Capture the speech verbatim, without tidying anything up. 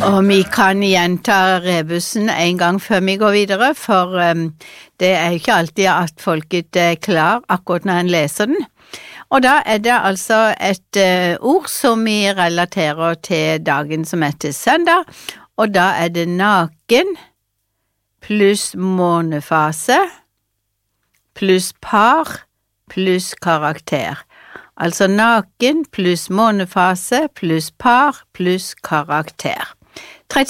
Og vi kan gjenta rebusen en gang før vi går videre, for um, det er jo ikke alltid at folket er klar akkurat når en leser den. Og da er det altså et uh, ord som vi relaterer til dagen som heter søndag, og da er det naken pluss månefase pluss par pluss karakter. Altså naken pluss månefase pluss par pluss karakter.